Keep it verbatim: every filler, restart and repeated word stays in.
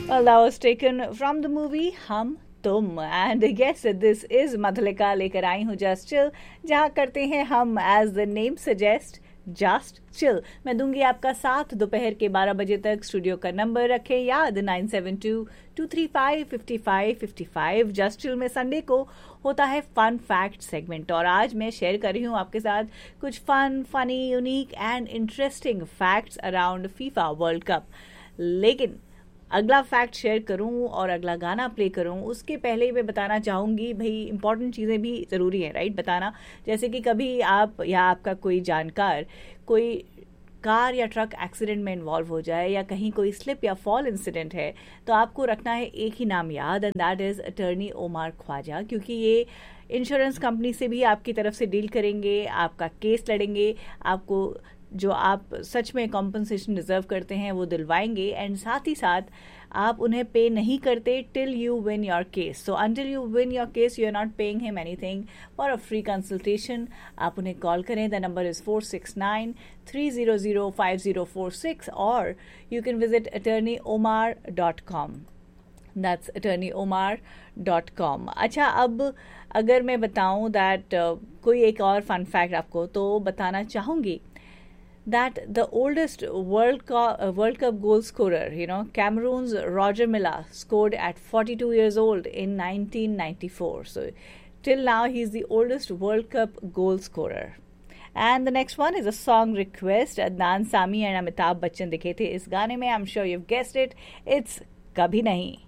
Well, that was taken from the movie Hum Tum. And yes, this is Madhulika लेकर आई हूँ Just Chill, जहाँ करते हैं हम as the name suggest just chill. मैं दूंगी आपका साथ दोपहर के बारह बजे तक. स्टूडियो का नंबर रखें याद nine seven to to three five fifty five fifty five. Just chill में संडे को होता है फन फैक्ट सेगमेंट और आज मैं शेयर कर रही हूँ आपके साथ कुछ fun, funny, unique and interesting facts around FIFA world cup. लेकिन अगला फैक्ट शेयर करूं और अगला गाना प्ले करूं उसके पहले मैं बताना चाहूँगी भाई इंपॉर्टेंट चीज़ें भी ज़रूरी है राइट बताना. जैसे कि कभी आप या आपका कोई जानकार कोई कार या ट्रक एक्सीडेंट में इन्वॉल्व हो जाए या कहीं कोई स्लिप या फॉल इंसिडेंट है तो आपको रखना है एक ही नाम याद and that is attorney OMR Khwaja. क्योंकि ये इंश्योरेंस कंपनी से भी आपकी तरफ से डील करेंगे, आपका केस लड़ेंगे, आपको जो आप सच में कॉम्पनसेशन डिजर्व करते हैं वो दिलवाएंगे एंड साथ ही साथ आप उन्हें पे नहीं करते till you win your case. So until you win your case you are not paying him anything. For a free consultation आप उन्हें कॉल करें. The number is four six nine three zero zero five zero four six और you can visit attorney OMR dot com. That's attorney OMR dot com. अच्छा, अब अगर मैं बताऊं that uh, कोई एक और फन फैक्ट आपको तो बताना चाहूँगी that the oldest World Cup, uh, World Cup goal scorer, you know, Cameroon's Roger Milla scored at forty-two years old in nineteen ninety-four. So till now he's the oldest World Cup goal scorer. And the next one is a song request. Adnan Sami and Amitabh Bachchan दिखे थे इस गाने में. I'm sure you've guessed it. It's कभी नहीं.